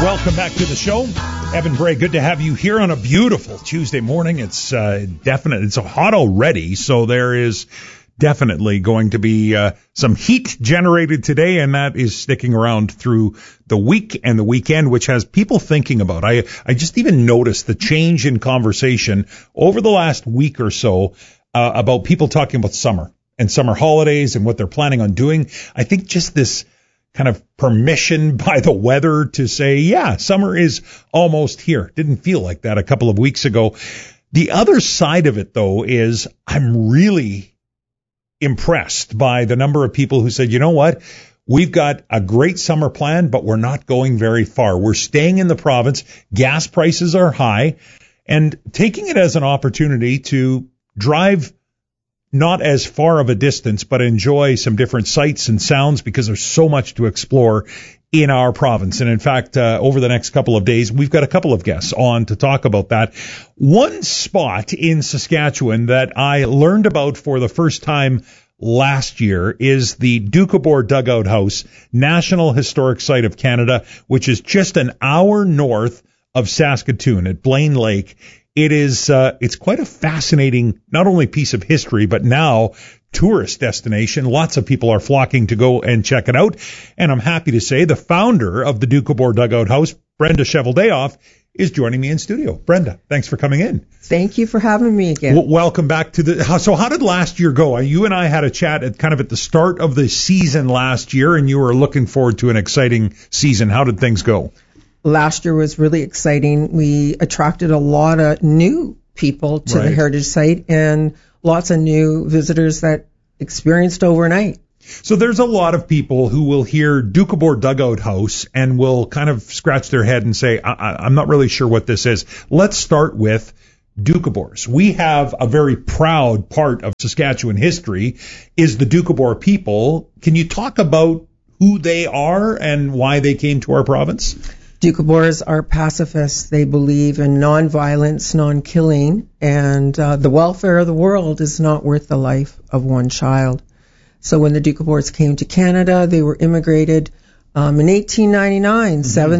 Welcome back to the show. Evan Bray, good to have you here on a beautiful Tuesday morning. It's it's hot already, so there is definitely going to be some heat generated today, and that is sticking around through the week and the weekend, which has people thinking about. I just even noticed the change in conversation over the last week or so about people talking about summer and summer holidays and what they're planning on doing. I think just this kind of permission by the weather to say, yeah, summer is almost here. Didn't feel like that a couple of weeks ago. The other side of it, though, is I'm really impressed by the number of people who said, you know what, we've got a great summer plan, but we're not going very far. We're staying in the province. Gas prices are high, and taking it as an opportunity to drive not as far of a distance, but enjoy some different sights and sounds, because there's so much to explore in our province. And in fact, over the next couple of days, we've got a couple of guests on to talk about that. One spot in Saskatchewan that I learned about for the first time last year is the Doukhobor Dugout House, National Historic Site of Canada, which is just an hour north of Saskatoon at Blaine Lake. It is, it's quite a fascinating, not only piece of history, but now tourist destination. Lots of people are flocking to go and check it out. And I'm happy to say the founder of the Doukhobor Dugout House, Brenda Cheveldayoff, is joining me in studio. Brenda, thanks for coming in. Thank you for having me again. Welcome back to the, so how did last year go? You and I had a chat at the start of the season last year, and you were looking forward to an exciting season. How did things go? Last year was really exciting. We attracted a lot of new people to the Heritage Site and lots of new visitors that experienced overnight. So there's a lot of people who will hear Doukhobor Dugout House and will kind of scratch their head and say, I'm not really sure what this is. Let's start with Doukhobors. We have a very proud part of Saskatchewan history is the Doukhobor people. Can you talk about who they are and why they came to our province? Doukhobors are pacifists. They believe in non-violence, non-killing, and the welfare of the world is not worth the life of one child. So when the Doukhobors came to Canada, they were immigrated in 1899.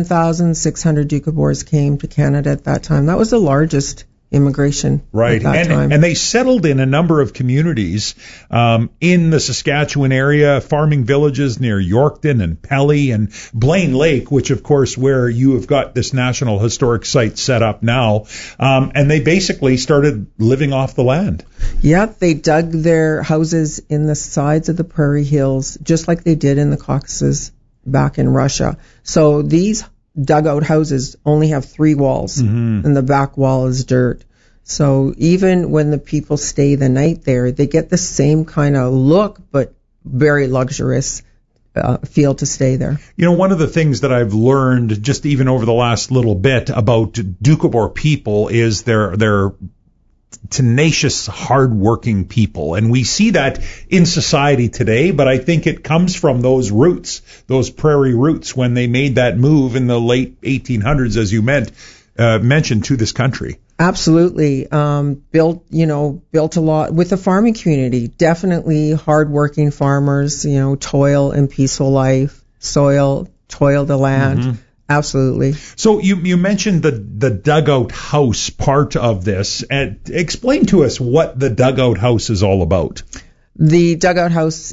7,600 Doukhobors came to Canada at that time. That was the largest immigration at that time. And they settled in a number of communities in the Saskatchewan area, farming villages near Yorkton and Pelly and Blaine Lake, which, of course, where you have got this National Historic Site set up now. And they basically started living off the land. Yeah, they dug their houses in the sides of the prairie hills, just like they did in the Caucasus back in Russia. So these dugout houses only have 3 walls, and the back wall is dirt. So even when the people stay the night there, they get the same kind of look, but very luxurious feel to stay there. You know, one of the things that I've learned just even over the last little bit about Doukhobor people is they're tenacious, hard-working people. And we see that in society today, but I think it comes from those roots, those prairie roots, when they made that move in the late 1800s, as you mentioned, to this country. Absolutely. Built a lot with the farming community. Definitely hard-working farmers, toil and peaceful life, toil the land. Absolutely. So you mentioned the dugout house part of this. Explain to us what the dugout house is all about. The dugout house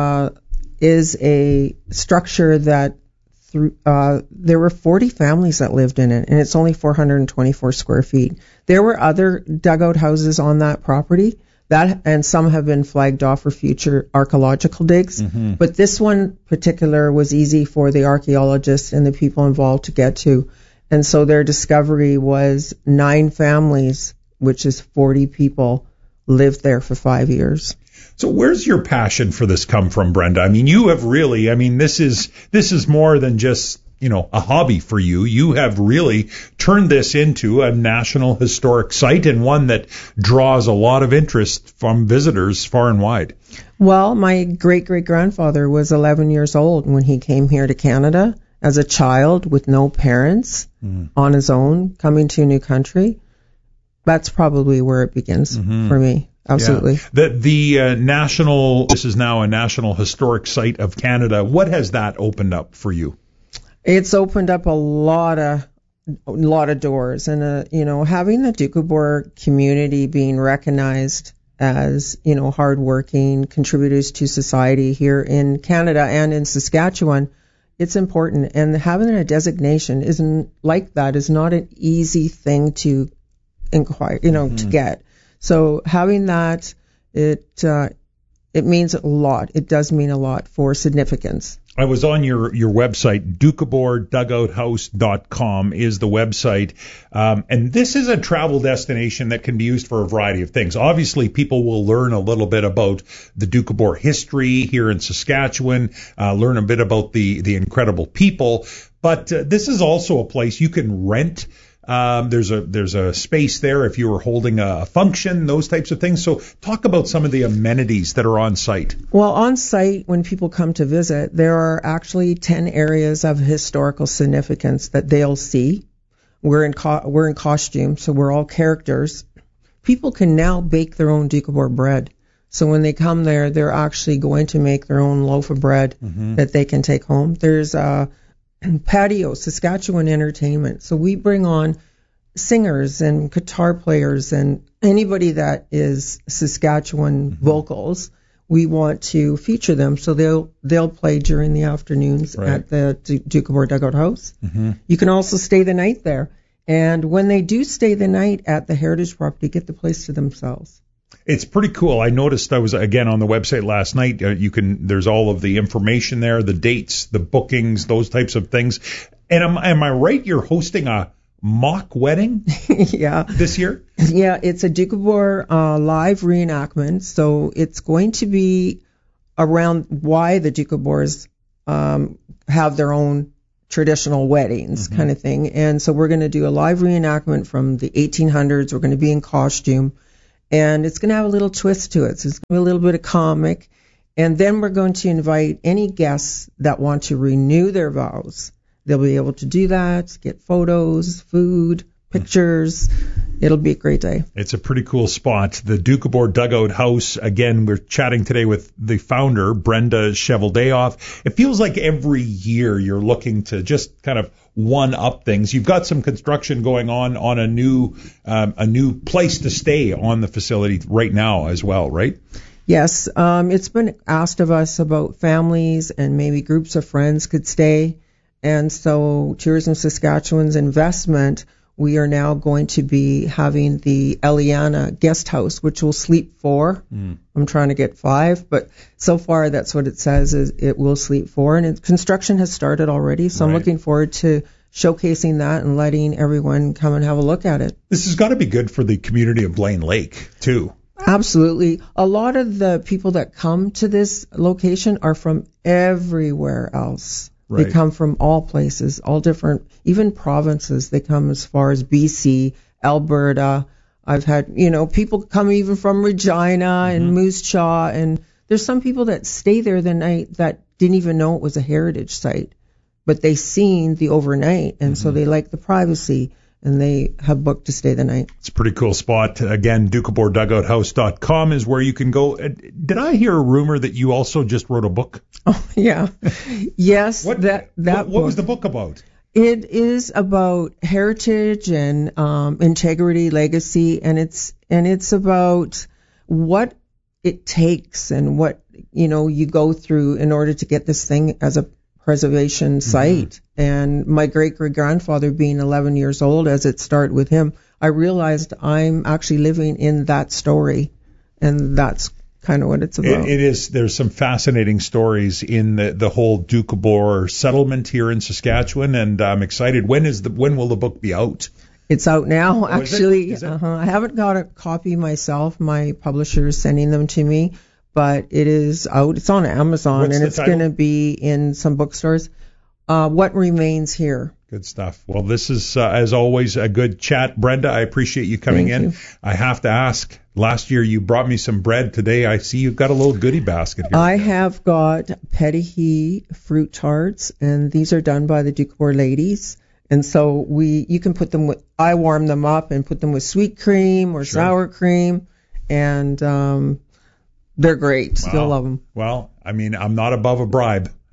is a structure that there were 40 families that lived in it, and it's only 424 square feet. There were other dugout houses on that property, and some have been flagged off for future archaeological digs. But this one particular was easy for the archaeologists and the people involved to get to. And so their discovery was 9 families, which is 40 people, lived there for 5 years. So where's your passion for this come from, Brenda? I mean, you have really, this is more than just, a hobby for you. You have really turned this into a National Historic Site, and one that draws a lot of interest from visitors far and wide. Well, my great-great-grandfather was 11 years old when he came here to Canada as a child with no parents, on his own, coming to a new country. That's probably where it begins for me. Absolutely. Yeah. This is now a National Historic Site of Canada. What has that opened up for you? It's opened up a lot of doors, and having the Doukhobor community being recognized as hardworking contributors to society here in Canada and in Saskatchewan, it's important. And having a designation is not an easy thing to inquire, to get. So having that, it means a lot. It does mean a lot for significance. I was on your website, DoukhobordDugoutHouse.com is the website. And this is a travel destination that can be used for a variety of things. Obviously, people will learn a little bit about the Doukhobor history here in Saskatchewan, learn a bit about the incredible people. But this is also a place you can rent. There's a space there if you were holding a function, those types of things. So talk about some of the amenities that are on site. Well, on site, when people come to visit, there are actually 10 areas of historical significance that they'll see. We're in costume, so we're all characters. People can now bake their own Doukhobor bread. So when they come there, they're actually going to make their own loaf of bread that they can take home. There's patio, Saskatchewan entertainment. So we bring on singers and guitar players and anybody that is Saskatchewan vocals. We want to feature them, so they'll play during the afternoons at the Doukhobor Dugout House. You can also stay the night there, and when they do stay the night at the heritage property, get the place to themselves. It's pretty cool. I noticed I was again on the website last night. There's all of the information there, the dates, the bookings, those types of things. And am I right? You're hosting a mock wedding? Yeah. This year? Yeah, it's a Doukhobor live reenactment. So it's going to be around why the Doukhobors have their own traditional weddings kind of thing. And so we're going to do a live reenactment from the 1800s. We're going to be in costume. And it's going to have a little twist to it. So it's going to be a little bit of comic. And then we're going to invite any guests that want to renew their vows. They'll be able to do that, get photos, food, pictures. It'll be a great day. It's a pretty cool spot. The Doukhobor Dugout House. Again, we're chatting today with the founder, Brenda Cheveldayoff. It feels like every year you're looking to just kind of one-up things. You've got some construction going on a new place to stay on the facility right now as well, right? Yes. It's been asked of us about families and maybe groups of friends could stay. And so Tourism Saskatchewan's investment, we are now going to be having the Eliana guest house, which will sleep 4. I'm trying to get 5, but so far that's what it says, is it will sleep 4. And construction has started already, so I'm looking forward to showcasing that and letting everyone come and have a look at it. This has got to be good for the community of Blaine Lake, too. Absolutely. A lot of the people that come to this location are from everywhere else. They come from all places, all different, even provinces. They come as far as BC, Alberta. I've had, people come even from Regina and Moose Jaw. And there's some people that stay there the night that didn't even know it was a heritage site, but they seen the overnight. And so they like the privacy, and they have booked to stay the night. It's a pretty cool spot. Again, DoukhobordDugoutHouse.com is where you can go. Did I hear a rumor that you also just wrote a book? Oh, yeah. Yes. What was the book about? It is about heritage and integrity, legacy, and it's about what it takes and what you go through in order to get this thing as a preservation site. And my great-great-grandfather being 11 years old, as it started with him, I realized I'm actually living in that story, and that's kind of what it's about. It is. There's some fascinating stories in the whole Doukhobor settlement here in Saskatchewan, and I'm excited. When will the book be out? It's out now, actually. Is it? I haven't got a copy myself. My publisher is sending them to me, but it is out. It's on Amazon, and it's going to be in some bookstores. What Remains Here. Good stuff. Well, this is, as always, a good chat. Brenda, I appreciate you coming in. I have to ask, last year you brought me some bread. Today I see you've got a little goodie basket here. I have got Petithy fruit tarts, and these are done by the Doukhobor ladies. And so you can put them I warm them up and put them with sweet cream or sour cream, and they're great. Wow. You'll love them. Well, I mean, I'm not above a bribe.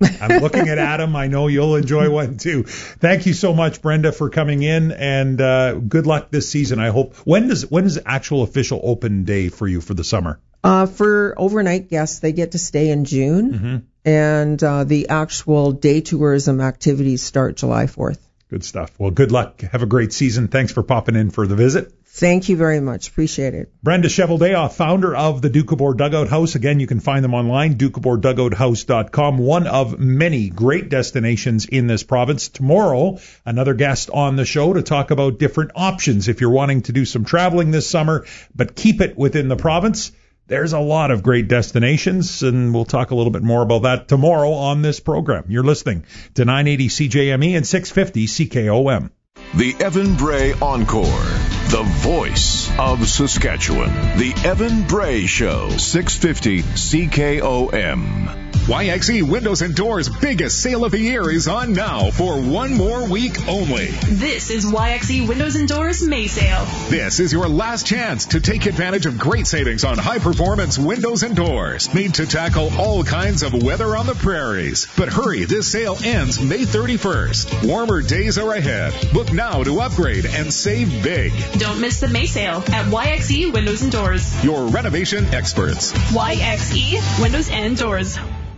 I'm looking at Adam. I know you'll enjoy one too. Thank you so much, Brenda, for coming in, and good luck this season. I hope. When is actual official open day for you for the summer? For overnight guests, they get to stay in June, and the actual day tourism activities start July 4th. Good stuff. Well, good luck. Have a great season. Thanks for popping in for the visit. Thank you very much. Appreciate it. Brenda Cheveldayoff, founder of the Doukhobor Dugout House. Again, you can find them online, DoukhoborDugoutHouse.com. One of many great destinations in this province. Tomorrow, another guest on the show to talk about different options if you're wanting to do some traveling this summer, but keep it within the province. There's a lot of great destinations, and we'll talk a little bit more about that tomorrow on this program. You're listening to 980 CJME and 650 CKOM. The Evan Bray Encore, the voice of Saskatchewan. The Evan Bray Show, 650 CKOM. YXE Windows and Doors' biggest sale of the year is on now for one more week only. This is YXE Windows and Doors May Sale. This is your last chance to take advantage of great savings on high-performance windows and doors made to tackle all kinds of weather on the prairies. But hurry, this sale ends May 31st. Warmer days are ahead. Book now to upgrade and save big. Don't miss the May Sale at YXE Windows and Doors. Your renovation experts. YXE Windows and Doors.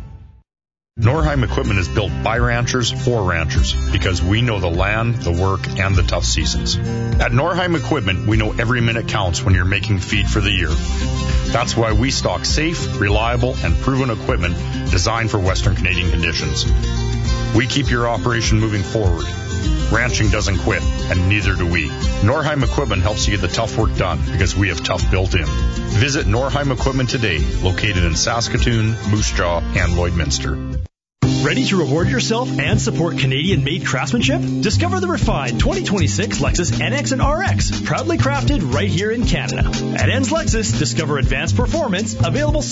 Norheim Equipment is built by ranchers for ranchers because we know the land, the work, and the tough seasons. At Norheim Equipment, we know every minute counts when you're making feed for the year. That's why we stock safe, reliable, and proven equipment designed for Western Canadian conditions. We keep your operation moving forward. Ranching doesn't quit, and neither do we. Norheim Equipment helps you get the tough work done because we have tough built in. Visit Norheim Equipment today, located in Saskatoon, Moose Jaw, and Lloydminster. Ready to reward yourself and support Canadian-made craftsmanship? Discover the refined 2026 Lexus NX and RX, proudly crafted right here in Canada. At ENS Lexus, discover advanced performance, available